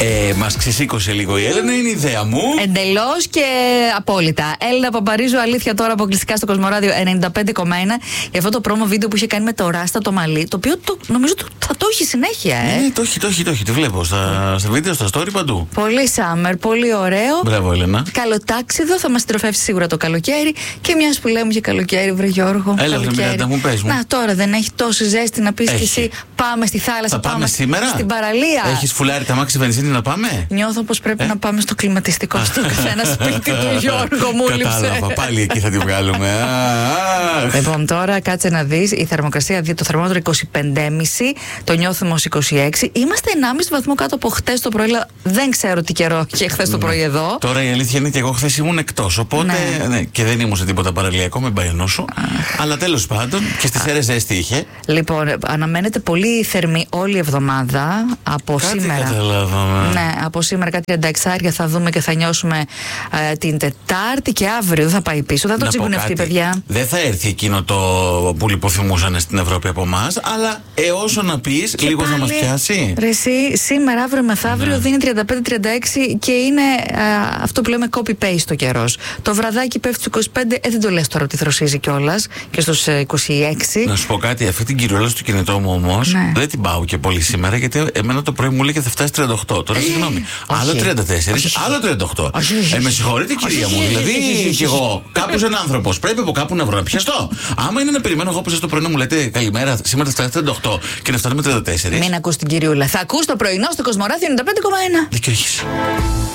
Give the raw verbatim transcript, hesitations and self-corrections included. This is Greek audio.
Ε, μας ξεσήκωσε λίγο η Έλενα, είναι η ιδέα μου. Εντελώς και απόλυτα. Έλληνα Παπαρίζου, αλήθεια τώρα αποκλειστικά στο Κοσμοράδιο ενενήντα πέντε κόμμα ένα για αυτό το πρόμο βίντεο που είχε κάνει με το Ράστα το μαλλί. Το οποίο το, νομίζω το, θα το έχει συνέχεια, ε. Ναι, το έχει, το έχει, το έχει. Τη βλέπω στα, στα βίντεο, στα story παντού. Πολύ summer, πολύ ωραίο. Μπράβο, Έλενα. Καλοτάξιδο, θα μας τροφεύσει σίγουρα το καλοκαίρι. Και μια που λέμε για καλοκαίρι, βρε Γιώργο. Έλα, Μιράντα, μου πες μου. Να, τώρα δεν έχει τόση ζέστη να πεις κι εσύ πάμε στη θάλασσα, θα πάμε, πάμε σήμερα. Στην παραλία. Έχεις φουλάρει τα μάξι βενζίνη να πάμε. Νιώθω πως πρέπει ε? να πάμε στο κλιματιστικό στο καθένα σπίτι του Γιώργο μου λείψε. Κατάλαβα, πάλι εκεί θα τη βγάλουμε. Λοιπόν, τώρα κάτσε να δεις η θερμοκρασία, το θερμόμετρο είκοσι πέντε κόμμα πέντε, το νιώθουμε ως είκοσι έξι. Είμαστε ενάμιση βαθμό κάτω από χτες το πρωί. Δεν ξέρω τι καιρό είχε χθες το πρωί εδώ. Τώρα η αλήθεια είναι και εγώ χθες ήμουν εκτός. Οπότε ναι. Ναι, και δεν ήμουν σε τίποτα παραλιακό με μπαϊνόσο. Αλλά τέλος πάντων και στις αίρες ζέστη είχε. Λοιπόν, αναμένεται πολύ θερμή όλη η εβδομάδα. Από κάτι σήμερα. Καταλάβαμε. Ναι, από σήμερα κάτι τριάντα έξι θα δούμε και θα νιώσουμε ε, την Τετάρτη και αύριο θα πάει πίσω. Θα το τσιγκουνευτεί, παιδιά. Δεν θα έρθει εκείνο το που λιποθυμούσαν στην Ευρώπη από εμάς, αλλά εώσο να πεις λίγο να μας πιάσει. Ρε εσύ, σήμερα, αύριο μεθαύριο ναι. δίνει τριάντα πέντε τριάντα έξι και είναι α, αυτό που λέμε copy-paste το καιρός. Το βραδάκι πέφτει στους είκοσι πέντε, ε, δεν το λες τώρα ότι θροσίζει κιόλας και στους ε, είκοσι έξι. Να σου πω κάτι, αυτή την κυριόλα στο κινητό μου όμως ναι. δεν την πάω και πολύ σήμερα, γιατί εμένα το πρωί μου λέει και θα φτάσει τριάντα οκτώ. Τώρα συγγνώμη. Άλλο τριάντα τέσσερα, άλλο τριάντα οκτώ. Ε, με συγχωρείτε κυρία μου, δηλαδή κι εγώ κάπως ένα άνθρωπος πρέπει από κάπου να βρω να πιαστώ. Άμα είναι να περιμένω εγώ που σας το πρωί να μου λέτε καλημέρα, σήμερα θα φτάσει τριάντα οκτώ και να φτάνουμε τριάντα τέσσερα. Μην ακούς την κυριούλα. Θα ακούς το πρωινό στο Κοσμοράδιο ενενήντα πέντε κόμμα ένα. Δίκιο έχεις.